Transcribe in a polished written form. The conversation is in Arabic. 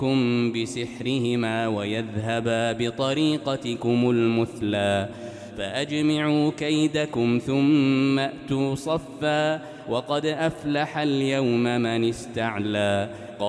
يأتوكم بسحرهما ويذهبا بطريقتكم المثلى فأجمعوا كيدكم ثم أتوا صفا وقد أفلح اليوم من استعلى